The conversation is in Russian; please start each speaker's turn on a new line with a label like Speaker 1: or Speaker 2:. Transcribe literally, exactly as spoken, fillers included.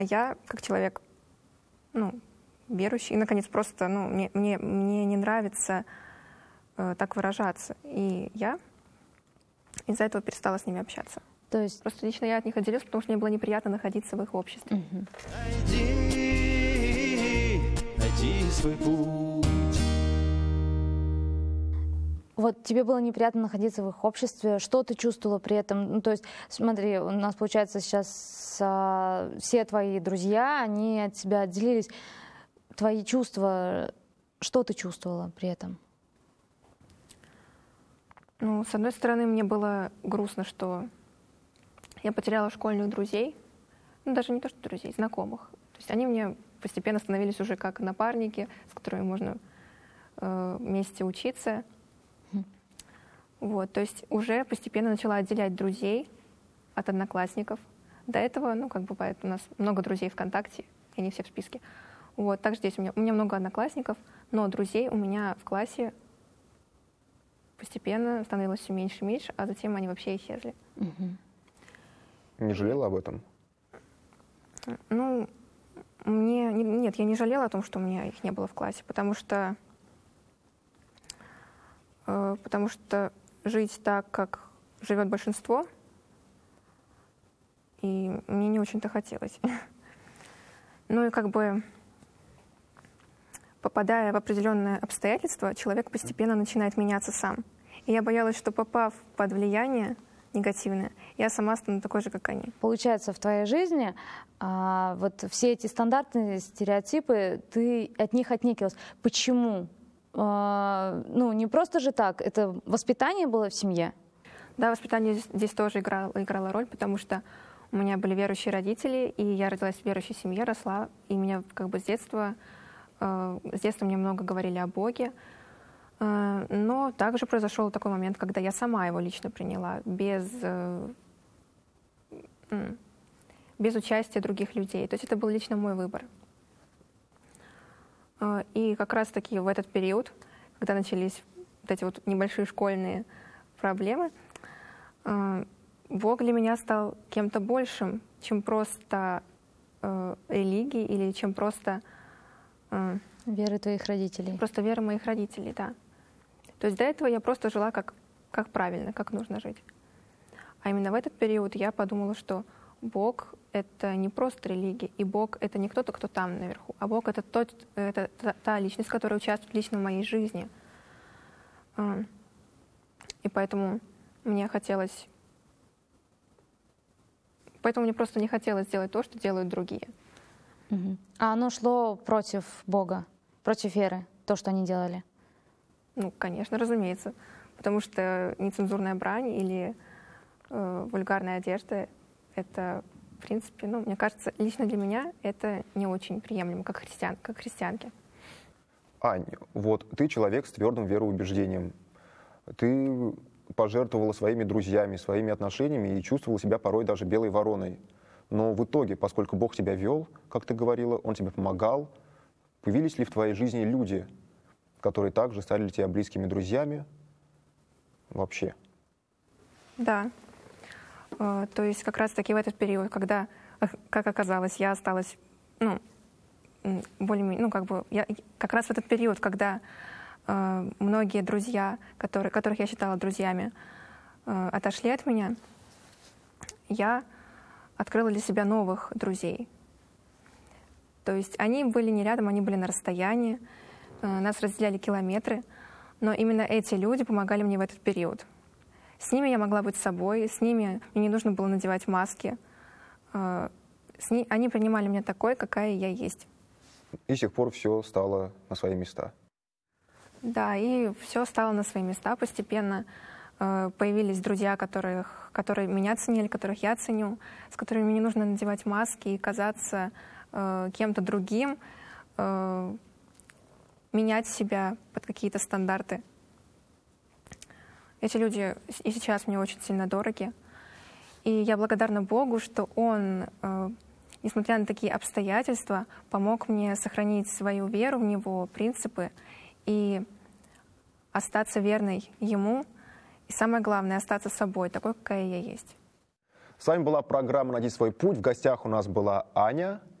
Speaker 1: Я, как человек, ну, верующий, и, наконец, просто, ну, мне, мне, мне не нравится э, так выражаться. И я из-за этого перестала с ними общаться.
Speaker 2: То есть...
Speaker 1: Просто лично я от них отделилась, потому что мне было неприятно находиться в их обществе.
Speaker 2: Угу.
Speaker 3: Найди, найди свой путь.
Speaker 2: Вот тебе было неприятно находиться в их обществе. Что ты чувствовала при этом? Ну, то есть, смотри, у нас, получается, сейчас а, все твои друзья, они от тебя отделились. Твои чувства, что ты чувствовала при этом?
Speaker 1: Ну, с одной стороны, мне было грустно, что я потеряла школьных друзей. Ну, даже не то, что друзей, знакомых. То есть они мне постепенно становились уже как напарники, с которыми можно э, вместе учиться. Вот, то есть уже постепенно начала отделять друзей от одноклассников. До этого, ну, как бывает, у нас много друзей ВКонтакте, и они все в списке. Вот, также здесь у меня, у меня много одноклассников, но друзей у меня в классе постепенно становилось все меньше и меньше, а затем они вообще исчезли.
Speaker 2: Угу.
Speaker 4: Не жалела об этом?
Speaker 1: Ну, мне... Нет, я не жалела о том, что у меня их не было в классе, потому что... Э, потому что жить так, как живет большинство, и мне не очень-то хотелось. Ну и как бы, попадая в определенные обстоятельства, человек постепенно начинает меняться сам. И я боялась, что, попав под влияние негативное, я сама стану такой же, как они.
Speaker 2: Получается, в твоей жизни а, вот все эти стандартные стереотипы, ты от них отнекивалась. Почему? А, ну, не просто же так, это воспитание было в семье?
Speaker 1: Да, воспитание здесь, здесь тоже играло, играло роль, потому что у меня были верующие родители, и я родилась в верующей семье, росла, и меня как бы с детства, э, с детства мне много говорили о Боге, э, но также произошел такой момент, когда я сама его лично приняла, без, э, без участия других людей. То есть это был лично мой выбор. Э, и как раз-таки в этот период, когда начались вот эти вот небольшие школьные проблемы, э, Бог для меня стал кем-то большим, чем просто э, религией или чем просто... Э,
Speaker 2: Веры твоих родителей.
Speaker 1: Просто вера моих родителей, да. То есть до этого я просто жила как, как правильно, как нужно жить. А именно в этот период я подумала, что Бог — это не просто религия, и Бог — это не кто-то, кто там наверху, а Бог — это, тот, это та, та личность, которая участвует лично в моей жизни. Э, и поэтому мне хотелось... Поэтому мне просто не хотелось делать то, что делают другие.
Speaker 2: Угу. А оно шло против Бога, против веры, то, что они делали?
Speaker 1: Ну, конечно, разумеется. Потому что нецензурная брань или э, вульгарная одежда — это, в принципе, ну, мне кажется, лично для меня это не очень приемлемо, как христиан, как христианке.
Speaker 4: Ань, вот ты человек с твердым вероубеждением. Ты пожертвовала своими друзьями, своими отношениями и чувствовала себя порой даже белой вороной. Но в итоге, поскольку Бог тебя вел, как ты говорила, Он тебе помогал, появились ли в твоей жизни люди, которые также стали тебе близкими друзьями вообще?
Speaker 1: Да. То есть как раз-таки в этот период, когда, как оказалось, я осталась, ну, более-менее, ну, как бы, я, как раз в этот период, когда многие друзья, которые, которых я считала друзьями, отошли от меня, я открыла для себя новых друзей. То есть они были не рядом, они были на расстоянии, нас разделяли километры, но именно эти люди помогали мне в этот период. С ними я могла быть собой, с ними мне не нужно было надевать маски. С ними, они принимали меня такой, какая я есть.
Speaker 4: И с тех пор все стало на свои места.
Speaker 1: Да, и все стало на свои места. Постепенно э, появились друзья, которых, которые меня ценили, которых я ценю, с которыми мне не нужно надевать маски и казаться э, кем-то другим, э, менять себя под какие-то стандарты. Эти люди и сейчас мне очень сильно дороги. И я благодарна Богу, что Он, э, несмотря на такие обстоятельства, помог мне сохранить свою веру в Него, принципы, и остаться верной Ему, и самое главное, остаться собой, такой, какая я есть.
Speaker 4: С вами была программа «Найди свой путь». В гостях у нас была Аня.